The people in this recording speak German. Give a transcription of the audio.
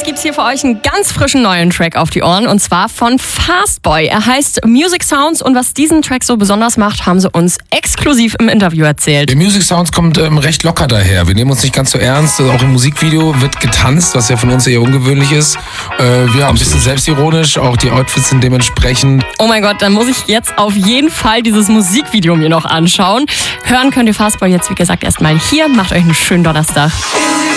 Jetzt gibt's hier für euch einen ganz frischen neuen Track auf die Ohren und zwar von Fastboy. Er heißt Music Sounds und was diesen Track so besonders macht, haben sie uns exklusiv im Interview erzählt. Der Music Sounds kommt recht locker daher. Wir nehmen uns nicht ganz so ernst. Auch im Musikvideo wird getanzt, was ja von uns eher ungewöhnlich ist. Wir haben ein bisschen selbstironisch, auch die Outfits sind dementsprechend. Oh mein Gott, dann muss ich jetzt auf jeden Fall dieses Musikvideo mir noch anschauen. Hören könnt ihr Fastboy jetzt, wie gesagt, erstmal hier. Macht euch einen schönen Donnerstag.